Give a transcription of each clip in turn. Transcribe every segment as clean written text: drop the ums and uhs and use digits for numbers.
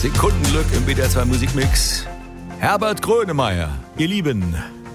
Sekundenglück im WDR 2 Musikmix. Herbert Grönemeyer, ihr Lieben.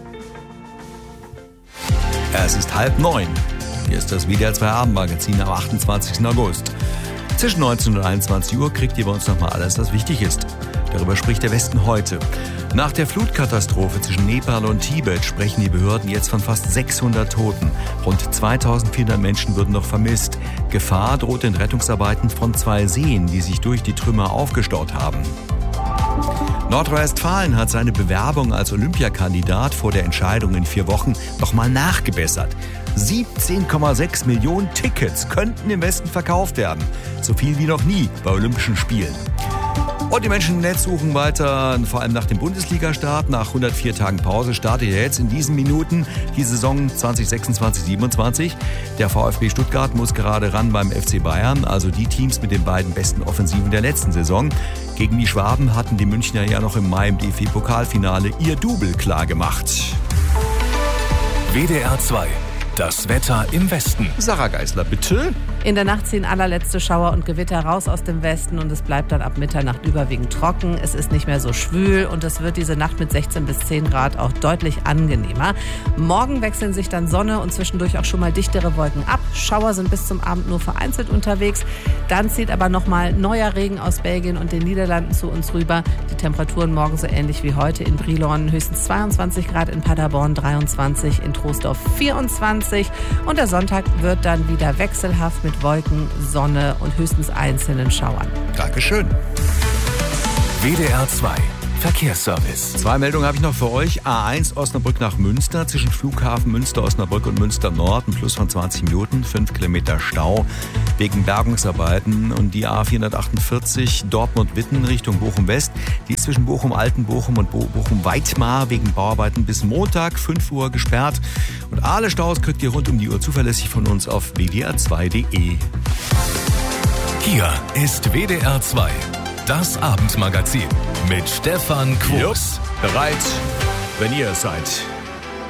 Es ist 8:30. Hier ist das WDR 2 Abendmagazin am 28. August. Zwischen 19 und 21 Uhr kriegt ihr bei uns nochmal alles, was wichtig ist. Darüber spricht der Westen heute. Nach der Flutkatastrophe zwischen Nepal und Tibet sprechen die Behörden jetzt von fast 600 Toten. Rund 2400 Menschen würden noch vermisst. Gefahr droht den Rettungsarbeiten von 2 Seen, die sich durch die Trümmer aufgestaut haben. Nordrhein-Westfalen hat seine Bewerbung als Olympiakandidat vor der Entscheidung in 4 Wochen nochmal nachgebessert. 17,6 Millionen Tickets könnten im Westen verkauft werden. So viel wie noch nie bei Olympischen Spielen. Und die Menschen im Netz suchen weiter, vor allem nach dem Bundesliga-Start. Nach 104 Tagen Pause startet jetzt in diesen Minuten die Saison 2026/27. Der VfB Stuttgart muss gerade ran beim FC Bayern, also die Teams mit den beiden besten Offensiven der letzten Saison. Gegen die Schwaben hatten die Münchner ja noch im Mai im DFB-Pokalfinale ihr Double klargemacht. WDR 2. Das Wetter im Westen. Sarah Geisler, bitte. In der Nacht ziehen allerletzte Schauer und Gewitter raus aus dem Westen und es bleibt dann ab Mitternacht überwiegend trocken. Es ist nicht mehr so schwül und es wird diese Nacht mit 16 bis 10 Grad auch deutlich angenehmer. Morgen wechseln sich dann Sonne und zwischendurch auch schon mal dichtere Wolken ab. Schauer sind bis zum Abend nur vereinzelt unterwegs. Dann zieht aber nochmal neuer Regen aus Belgien und den Niederlanden zu uns rüber. Die Temperaturen morgen so ähnlich wie heute in Brilon. Höchstens 22 Grad, in Paderborn 23, in Troisdorf 24. Und der Sonntag wird dann wieder wechselhaft mit Wolken, Sonne und höchstens einzelnen Schauern. Dankeschön. WDR 2. Verkehrsservice. 2 Meldungen habe ich noch für euch. A1 Osnabrück nach Münster, zwischen Flughafen Münster, Osnabrück und Münster Nord, ein Plus von 20 Minuten, 5 Kilometer Stau wegen Bergungsarbeiten. Und die A448 Dortmund-Witten Richtung Bochum-West, die ist zwischen Bochum-Altenbochum und Bochum-Weitmar wegen Bauarbeiten bis Montag 5 Uhr gesperrt. Und alle Staus kriegt ihr rund um die Uhr zuverlässig von uns auf wdr2.de. Hier ist WDR 2. Das Abendmagazin mit Stefan Quos. Bereit, wenn ihr es seid.